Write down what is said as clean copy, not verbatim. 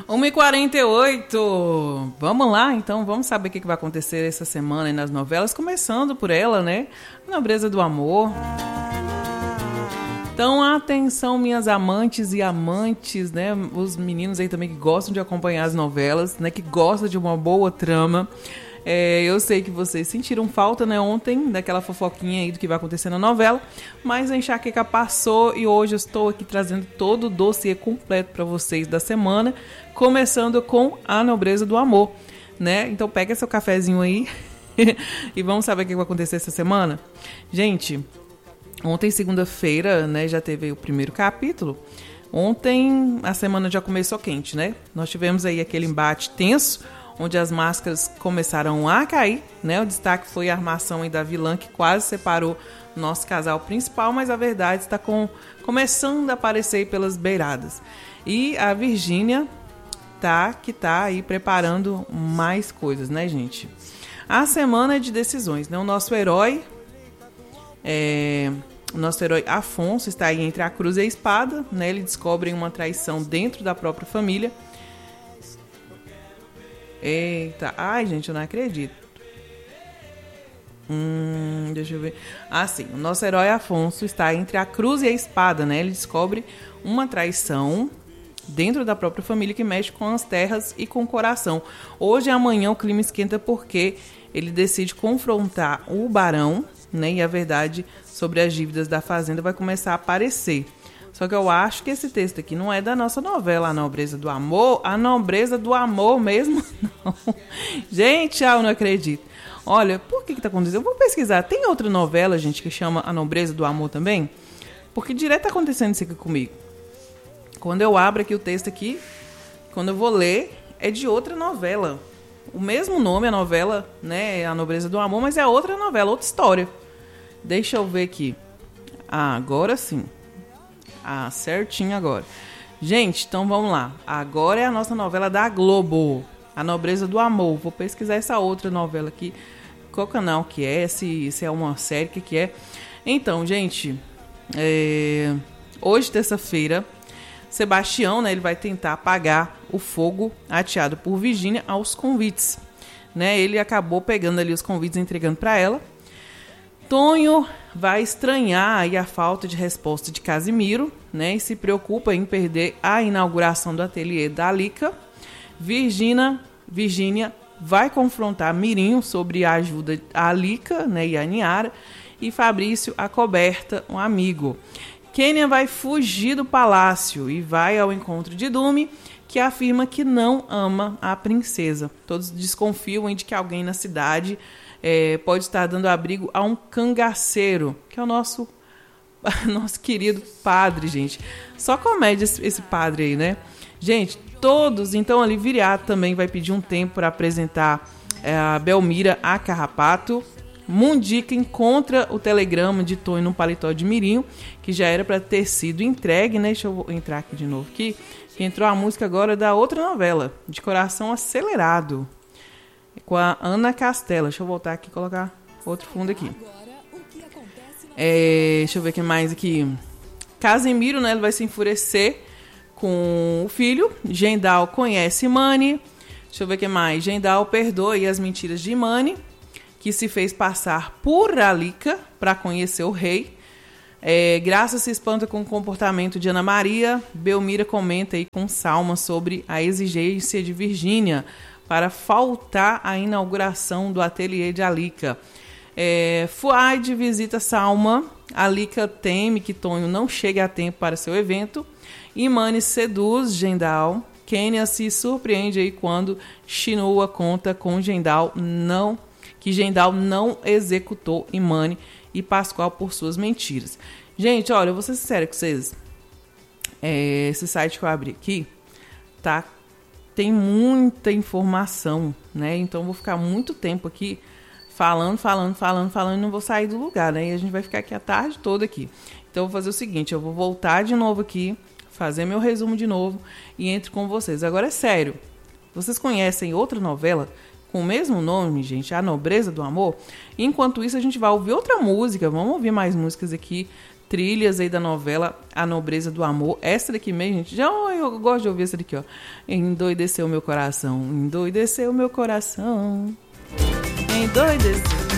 1h48. Vamos lá, então, vamos saber o que vai acontecer essa semana aí nas novelas, começando por ela, né? A Nobreza do Amor. Então, atenção, minhas amantes e amantes, né? Os meninos aí também que gostam de acompanhar as novelas, né? Que gostam de uma boa trama. Eu sei que vocês sentiram falta, né, ontem, daquela fofoquinha aí do que vai acontecer na novela, mas a enxaqueca passou e hoje eu estou aqui trazendo todo o dossiê completo para vocês da semana, começando com A Nobreza do Amor, né? Então pega seu cafezinho aí e vamos saber o que vai acontecer essa semana. Gente, ontem, segunda-feira, né, já teve o primeiro capítulo. Ontem a semana já começou quente, né? Nós tivemos aí aquele embate tenso, onde as máscaras começaram a cair, né? O destaque foi a armação aí da vilã, que quase separou o nosso casal principal, mas a verdade está começando a aparecer aí pelas beiradas. E a Virgínia tá aí preparando mais coisas, né, gente? A semana é de decisões, né? O nosso herói Afonso está aí entre a cruz e a espada, né? Ele descobre uma traição dentro da própria família. Eita, ai gente, eu não acredito. Deixa eu ver. Sim, o nosso herói Afonso está entre a cruz e a espada, né? Ele descobre uma traição dentro da própria família que mexe com as terras e com o coração. Hoje e amanhã o clima esquenta porque ele decide confrontar o barão, né? E a verdade sobre as dívidas da fazenda vai começar a aparecer. Só que eu acho que esse texto aqui não é da nossa novela, A Nobreza do Amor. A Nobreza do Amor mesmo, não. Gente, eu não acredito. Olha, por que tá acontecendo? Eu vou pesquisar. Tem outra novela, gente, que chama A Nobreza do Amor também? Porque direto tá acontecendo isso aqui comigo. Quando eu abro aqui o texto aqui, quando eu vou ler, é de outra novela. O mesmo nome, a novela, né? A Nobreza do Amor, mas é outra novela, outra história. Deixa eu ver aqui. Agora sim. Certinho agora. Gente, então vamos lá. Agora é a nossa novela da Globo, A Nobreza do Amor. Vou pesquisar essa outra novela aqui. Qual canal que é? Se é uma série, que é? Então, gente, hoje, terça-feira, Sebastião, né, ele vai tentar apagar o fogo ateado por Virgínia aos convites, né? Ele acabou pegando ali os convites e entregando para ela. Tonho vai estranhar aí a falta de resposta de Casimiro, né, e se preocupa em perder a inauguração do ateliê da Alica. Virgínia vai confrontar Mirinho sobre a ajuda a Alica, né, e a Niara, e Fabrício acoberta um amigo. Kênia vai fugir do palácio e vai ao encontro de Dume, que afirma que não ama a princesa. Todos desconfiam de que alguém na cidade pode estar dando abrigo a um cangaceiro, que é o nosso querido padre, gente. Só comédia esse padre aí, né? Gente, todos, então ali Viriato também vai pedir um tempo para apresentar a Belmira a Carrapato. Mundica encontra o telegrama de Tonho no paletó de Mirinho, que já era para ter sido entregue, né? Deixa eu entrar aqui de novo aqui. Que entrou a música agora da outra novela, De Coração Acelerado, com a Ana Castela. Deixa eu voltar aqui e colocar outro fundo aqui. Deixa eu ver o que mais aqui. Casimiro, né, ele vai se enfurecer com o filho. Gendal conhece Mani. Deixa eu ver o que mais. Gendal perdoa as mentiras de Mani, que se fez passar por Alica para conhecer o rei. Graça se espanta com o comportamento de Ana Maria. Belmira comenta aí com Salma sobre a exigência de Virgínia para faltar à inauguração do ateliê de Alica. Fuad visita Salma. Alica teme que Tonho não chegue a tempo para seu evento. Imani seduz Gendal. Kênia se surpreende aí quando Chinua conta com Gendal que Gendal não executou Imani e Pascoal por suas mentiras. Gente, olha, eu vou ser sincera com vocês. Esse site que eu abri aqui tem muita informação, né? Então eu vou ficar muito tempo aqui falando e não vou sair do lugar, né? E a gente vai ficar aqui a tarde toda aqui. Então eu vou fazer o seguinte, eu vou voltar de novo aqui, fazer meu resumo de novo e entro com vocês. Agora é sério, vocês conhecem outra novela com o mesmo nome, gente, A Nobreza do Amor? Enquanto isso, a gente vai ouvir outra música, vamos ouvir mais músicas aqui. trilhas aí da novela A Nobreza do Amor. Essa daqui mesmo, gente, já eu gosto de ouvir essa daqui, ó. Endoideceu meu coração, endoideceu meu coração, endoideceu.